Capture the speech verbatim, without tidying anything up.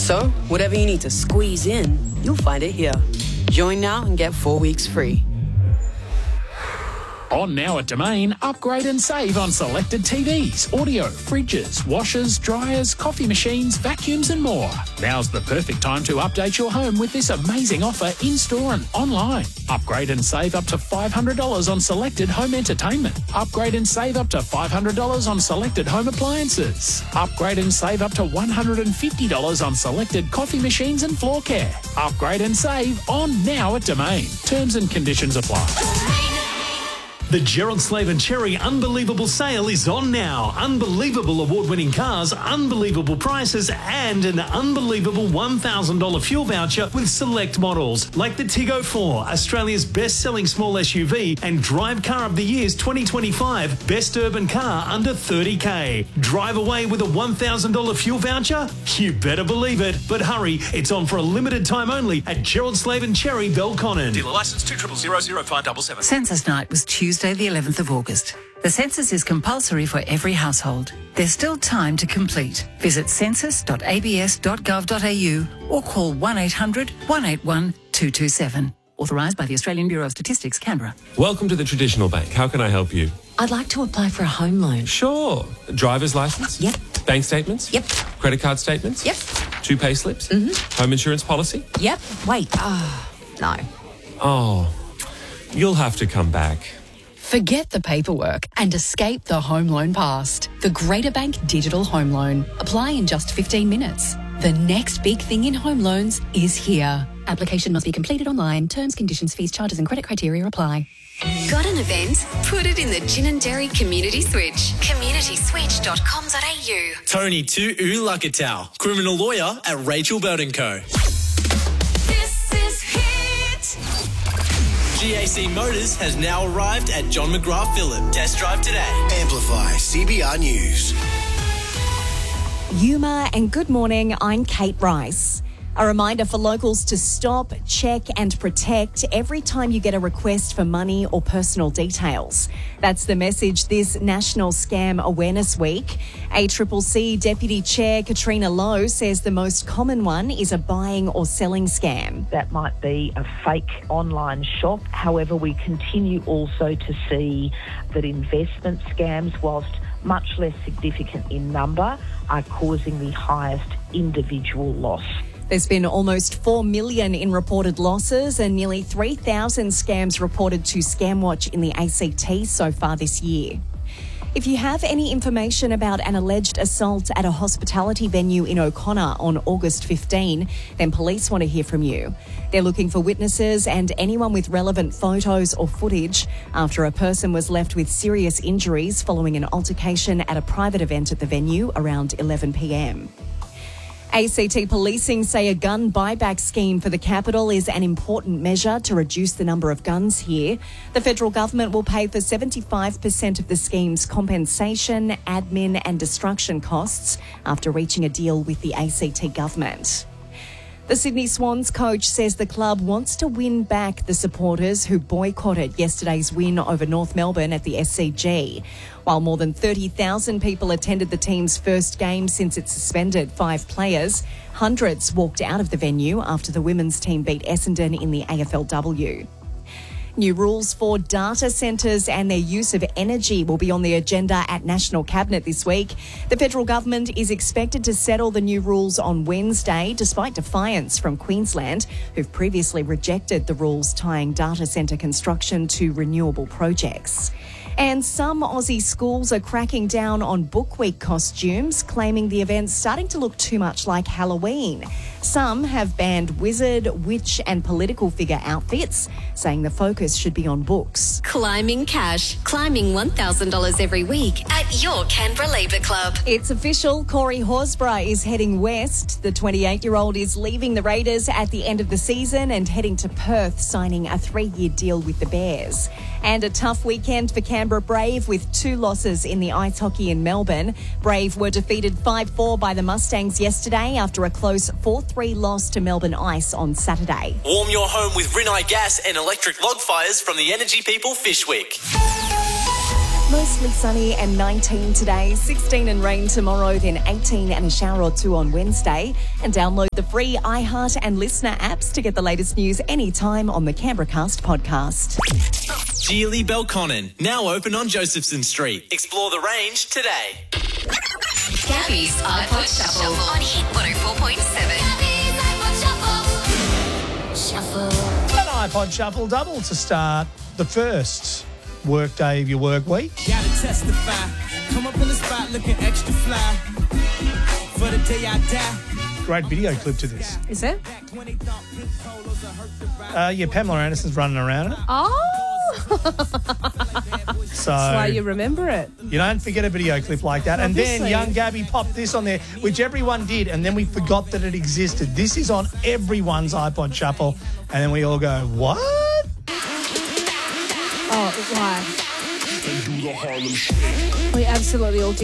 So, whatever you need to squeeze in, you'll find it here. Join now and get four weeks free. On now at Domain, upgrade and save on selected T Vs, audio, fridges, washers, dryers, coffee machines, vacuums and more. Now's the perfect time to update your home with this amazing offer in-store and online. Upgrade and save up to five hundred dollars on selected home entertainment. Upgrade and save up to five hundred dollars on selected home appliances. Upgrade and save up to one hundred fifty dollars on selected coffee machines and floor care. Upgrade and save on now at Domain. Terms and conditions apply. The Gerald Slave and Cherry Unbelievable Sale is on now. Unbelievable award-winning cars, unbelievable prices, and an unbelievable one thousand dollars fuel voucher with select models like the Tiggo four, Australia's best-selling small S U V, and Drive Car of the Year's twenty twenty-five Best Urban Car under thirty K. Drive away with a one thousand dollars fuel voucher? You better believe it. But hurry, it's on for a limited time only at Gerald Slave and Cherry, Belconnen. Dealer licence two zero zero zero five seven seven. Census night was Tuesday the eleventh of August. The census is compulsory for every household. There's still time to complete. Visit census dot a b s dot gov dot a u or call one eight hundred one eight one two two seven. Authorised by the Australian Bureau of Statistics, Canberra. Welcome to the Traditional Bank. How can I help you? I'd like to apply for a home loan. Sure. Driver's licence? Yep. Bank statements? Yep. Credit card statements? Yep. Two pay slips? Mm-hmm. Home insurance policy? Yep. Wait. Oh, no. Oh, you'll have to come back. Forget the paperwork and escape the home loan past. The Greater Bank Digital Home Loan. Apply in just fifteen minutes. The next big thing in home loans is here. Application must be completed online. Terms, conditions, fees, charges and credit criteria apply. Got an event? Put it in the Gin and Dairy Community Switch. community switch dot com dot a u. Tony Tu Lakatau, criminal lawyer at Rachel Bird and Co. This is Hit. G A C Motors has now arrived at John McGrath Phillip. Test drive today. Amplify C B R News. Yuma and good morning, I'm Kate Rice. A reminder for locals to stop, check and protect every time you get a request for money or personal details. That's the message this National Scam Awareness Week. A C C C Deputy Chair Katrina Lowe says the most common one is a buying or selling scam. That might be a fake online shop. However, we continue also to see that investment scams, whilst much less significant in number, are causing the highest individual loss. There's been almost four million dollars in reported losses and nearly three thousand scams reported to ScamWatch in the A C T so far this year. If you have any information about an alleged assault at a hospitality venue in O'Connor on August fifteenth, then police want to hear from you. They're looking for witnesses and anyone with relevant photos or footage after a person was left with serious injuries following an altercation at a private event at the venue around eleven p m. A C T Policing say a gun buyback scheme for the capital is an important measure to reduce the number of guns here. The federal government will pay for seventy-five percent of the scheme's compensation, admin and destruction costs after reaching a deal with the A C T government. The Sydney Swans coach says the club wants to win back the supporters who boycotted yesterday's win over North Melbourne at the S C G. While more than thirty thousand people attended the team's first game since it suspended five players, hundreds walked out of the venue after the women's team beat Essendon in the A F L W. New rules for data centres and their use of energy will be on the agenda at National Cabinet this week. The federal government is expected to settle the new rules on Wednesday, despite defiance from Queensland, who've previously rejected the rules tying data centre construction to renewable projects. And some Aussie schools are cracking down on Book Week costumes, claiming the event's starting to look too much like Halloween. Some have banned wizard, witch and political figure outfits, saying the focus should be on books. Climbing cash. Climbing one thousand dollars every week at your Canberra Labour Club. It's official. Corey Horsburgh is heading west. The twenty-eight-year-old is leaving the Raiders at the end of the season and heading to Perth, signing a three-year deal with the Bears. And a tough weekend for Canberra Brave with two losses in the ice hockey in Melbourne. Brave were defeated five four by the Mustangs yesterday after a close four three loss to Melbourne Ice on Saturday. Warm your home with Rinnai gas and electric log fires from the Energy People Fish Week. Mostly sunny and nineteen today, sixteen and rain tomorrow, then eighteen and a shower or two on Wednesday. And download the free iHeart and Listener apps to get the latest news anytime on the Canberracast podcast. Geely Belconnen, now open on Josephson Street. Explore the range today. Gabby's iPod Shuffle on Hit one oh four point seven. Shuffle. An iPod Shuffle double to start the first work day of your work week. Gotta testify. Come up in the spot looking extra fly. For the day I die. Great video clip to this. Is it? Uh, yeah, Pamela Anderson's running around in it. Oh! So That's why you remember it. You don't forget a video clip like that. Obviously. And then young Gabby popped this on there, which everyone did, and then we forgot that it existed. This is on everyone's iPod Shuffle, and then we all go, what? Oh, why? We absolutely all did.